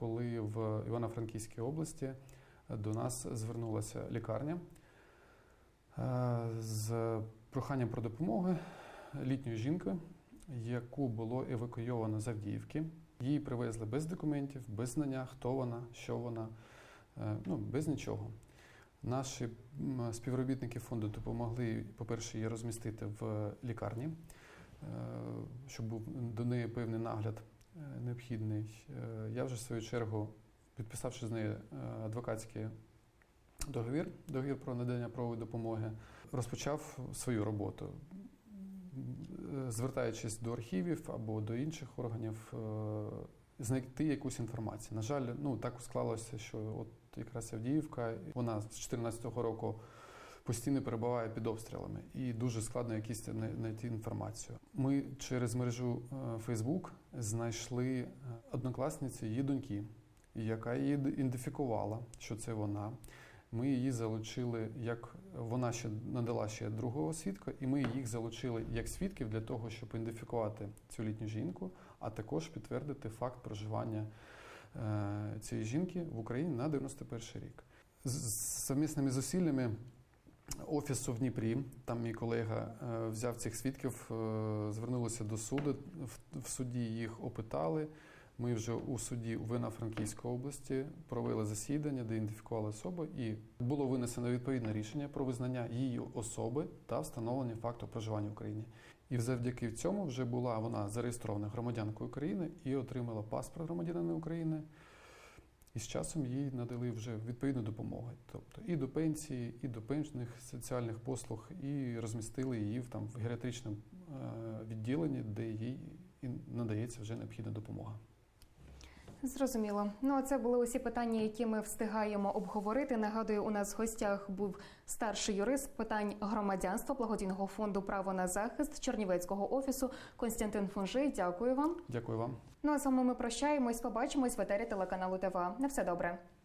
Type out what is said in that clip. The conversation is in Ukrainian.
коли в Івано-Франківській області до нас звернулася лікарня з проханням про допомогу літньої жінки, яку було евакуйовано з Авдіївки. Її привезли без документів, без знання, хто вона, що вона, без нічого. Наші співробітники фонду допомогли, по-перше, її розмістити в лікарні, щоб був до неї певний нагляд необхідний. Я вже, в свою чергу, підписавши з нею адвокатський договір про надання правової допомоги, розпочав свою роботу, звертаючись до архівів або до інших органів, знайти якусь інформацію. На жаль, так склалося, що от якраз Авдіївка, вона з 2014 року постійно перебуває під обстрілами і дуже складно якісь знайти інформацію. Ми через мережу Facebook знайшли однокласницю її доньки, яка її ідентифікувала, що це вона. Ми її залучили, як вона ще надала другого свідка, і ми їх залучили як свідків для того, щоб ідентифікувати цю літню жінку, а також підтвердити факт проживання цієї жінки в Україні на 91-й рік. З совмісними зусиллями офісу в Дніпрі, там мій колега взяв цих свідків, звернулися до суду, в суді їх опитали. Ми вже у суді у Івано-Франківській області провели засідання, де ідентифікували особу, і було винесено відповідне рішення про визнання її особи та встановлення факту проживання в Україні. І завдяки цьому вже була вона зареєстрована громадянкою України і отримала паспорт громадянина України. І з часом їй надали вже відповідну допомогу. Тобто і до пенсії, і до пенсійних соціальних послуг, і розмістили її в геріатричному відділенні, де їй надається вже необхідна допомога. Зрозуміло. А це були усі питання, які ми встигаємо обговорити. Нагадую, у нас в гостях був старший юрист з питань громадянства благодійного фонду «Право на захист» Чернівецького офісу Костянтин Фунжий. Дякую вам. Дякую вам. А з вами ми прощаємось. Побачимось в етері телеканалу ТВА. На все добре.